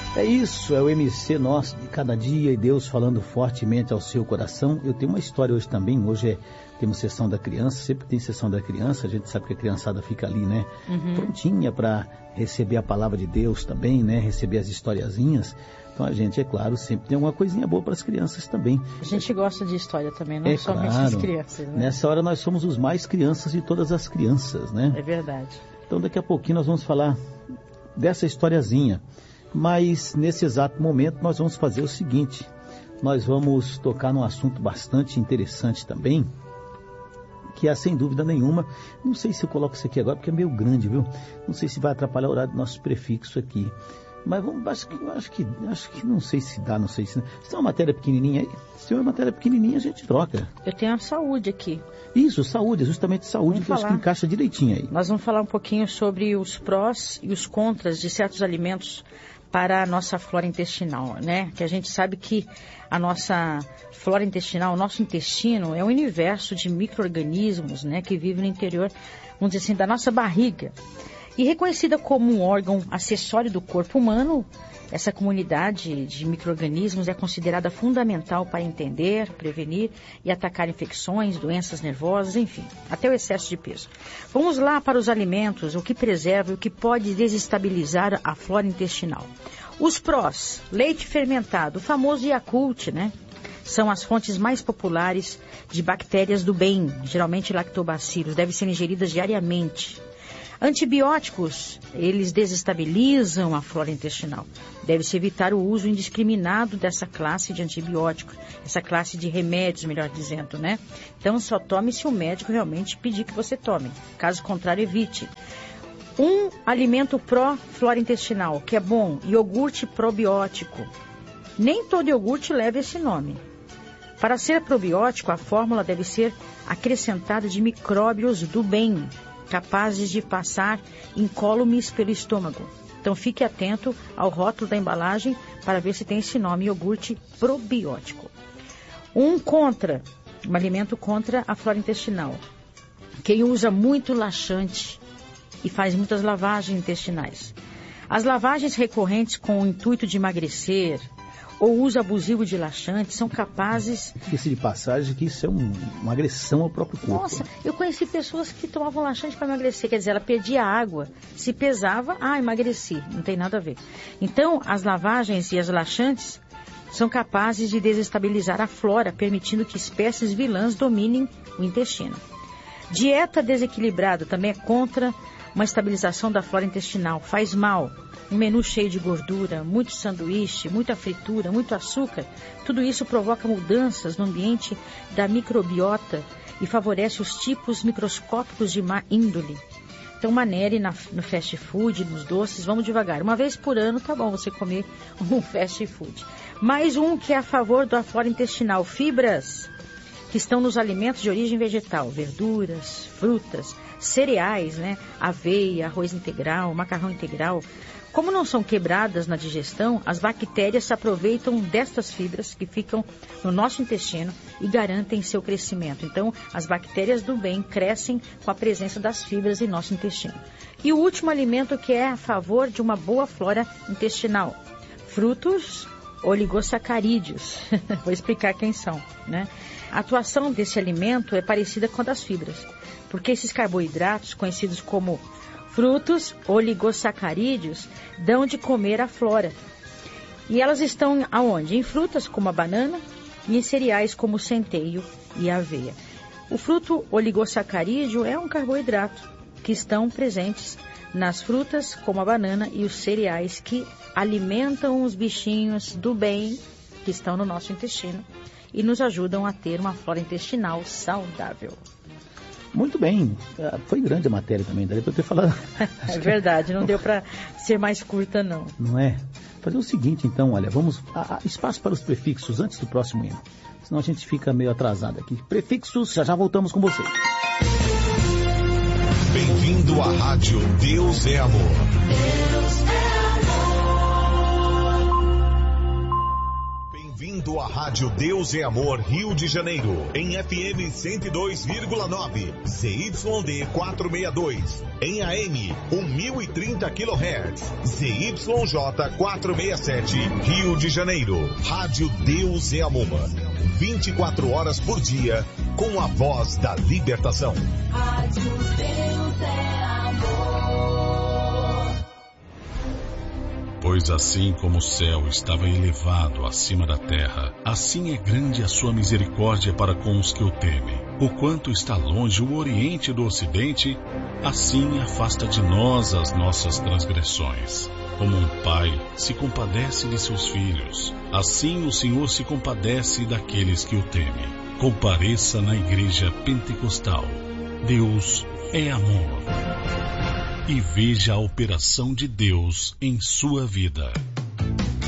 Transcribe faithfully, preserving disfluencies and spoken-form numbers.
É isso, é o M C nosso de cada dia e Deus falando fortemente ao seu coração. Eu tenho uma história hoje também, hoje é, temos sessão da criança, sempre tem sessão da criança, a gente sabe que a criançada fica ali, né, uhum. prontinha para receber a palavra de Deus também, né, receber as historiazinhas. Então a gente, é claro, sempre tem alguma coisinha boa para as crianças também. A gente gosta de história também, não é somente claro, as crianças, né? Nessa hora nós somos os mais crianças de todas as crianças, né? É verdade. Então daqui a pouquinho nós vamos falar dessa historiazinha. Mas nesse exato momento nós vamos fazer o seguinte, nós vamos tocar num assunto bastante interessante também, que é sem dúvida nenhuma, não sei se eu coloco isso aqui agora porque é meio grande, viu? Não sei se vai atrapalhar o horário do nosso prefixo aqui. Mas vamos, acho que, acho que, acho que não sei se dá, não sei se... Se tem uma matéria pequenininha aí, se tem uma matéria pequenininha a gente troca. Eu tenho a saúde aqui. Isso, saúde, justamente saúde, vamos que eu acho que encaixa direitinho aí. Nós vamos falar um pouquinho sobre os prós e os contras de certos alimentos para a nossa flora intestinal, né? Que a gente sabe que a nossa flora intestinal, o nosso intestino é um universo de micro-organismos, né? Que vivem no interior, vamos dizer assim, da nossa barriga. E reconhecida como um órgão acessório do corpo humano, essa comunidade de micro-organismos é considerada fundamental para entender, prevenir e atacar infecções, doenças nervosas, enfim, até o excesso de peso. Vamos lá para os alimentos, o que preserva e o que pode desestabilizar a flora intestinal. Os prós, leite fermentado, o famoso Yakult, né? São as fontes mais populares de bactérias do bem, geralmente lactobacilos, devem ser ingeridas diariamente. Antibióticos, eles desestabilizam a flora intestinal. Deve-se evitar o uso indiscriminado dessa classe de antibióticos, essa classe de remédios, melhor dizendo, né? Então, só tome se o médico realmente pedir que você tome. Caso contrário, evite. Um alimento pró-flora intestinal, que é bom, iogurte probiótico. Nem todo iogurte leva esse nome. Para ser probiótico, a fórmula deve ser acrescentada de micróbios do bem, capazes de passar incólumes pelo estômago. Então fique atento ao rótulo da embalagem para ver se tem esse nome, iogurte probiótico. Um contra, um alimento contra a flora intestinal. Quem usa muito laxante e faz muitas lavagens intestinais. As lavagens recorrentes com o intuito de emagrecer ou uso abusivo de laxantes são capazes... Esqueci de passagem que isso é um, uma agressão ao próprio corpo. Nossa, eu conheci pessoas que tomavam laxante para emagrecer, quer dizer, ela perdia água, se pesava, ah, emagreci, não tem nada a ver. Então, as lavagens e as laxantes são capazes de desestabilizar a flora, permitindo que espécies vilãs dominem o intestino. Dieta desequilibrada também é contra uma estabilização da flora intestinal, faz mal. Um menu cheio de gordura, muito sanduíche, muita fritura, muito açúcar, tudo isso provoca mudanças no ambiente da microbiota e favorece os tipos microscópicos de má índole. Então, manere na, no fast food, nos doces, vamos devagar. Uma vez por ano, tá bom você comer um fast food. Mais um que é a favor da flora intestinal, fibras, que estão nos alimentos de origem vegetal, verduras, frutas, cereais, né? Aveia, arroz integral, macarrão integral. Como não são quebradas na digestão, as bactérias se aproveitam destas fibras que ficam no nosso intestino e garantem seu crescimento. Então, as bactérias do bem crescem com a presença das fibras em nosso intestino. E o último alimento que é a favor de uma boa flora intestinal, frutos oligosacarídeos. Vou explicar quem são, né? A atuação desse alimento é parecida com a das fibras, porque esses carboidratos, conhecidos como frutos oligosacarídeos, dão de comer à flora. E elas estão aonde? Em frutas como a banana e em cereais como o centeio e a aveia. O fruto oligosacarídeo é um carboidrato que estão presentes nas frutas como a banana e os cereais que alimentam os bichinhos do bem que estão no nosso intestino e nos ajudam a ter uma flora intestinal saudável. Muito bem, foi grande a matéria também, daí para eu ter falado. É verdade, não deu para ser mais curta não. Não é? Fazer o seguinte então, olha, vamos, a, a, espaço para os prefixos antes do próximo hino, senão a gente fica meio atrasado aqui. Prefixos, já já voltamos com vocês. Bem-vindo à rádio Deus é Amor. Deus é Amor. Bem-vindo à Rádio Deus é Amor Rio de Janeiro, em F M cento e dois vírgula nove, Z Y D quatrocentos e sessenta e dois, em A M mil e trinta quilohertz, Z Y J quatrocentos e sessenta e sete, Rio de Janeiro. Rádio Deus é Amor, vinte e quatro horas por dia, com a voz da libertação. Rádio Deus é Amor. Pois assim como o céu estava elevado acima da terra, assim é grande a sua misericórdia para com os que o temem. O quanto está longe o Oriente do Ocidente, assim afasta de nós as nossas transgressões. Como um pai se compadece de seus filhos, assim o Senhor se compadece daqueles que o temem. Compareça na Igreja Pentecostal. Deus é amor. E veja a operação de Deus em sua vida.